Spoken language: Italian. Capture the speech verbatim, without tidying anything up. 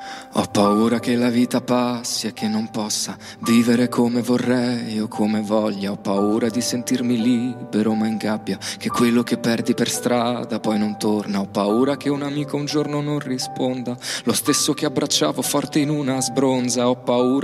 Ho paura che la vita passi e che non possa vivere come vorrei o come voglia. Ho paura di sentirmi libero ma in gabbia, che quello che perdi per strada poi non torna. Ho paura che un amico un giorno non risponda, lo stesso che abbracciavo forte in una sbronza. Ho paura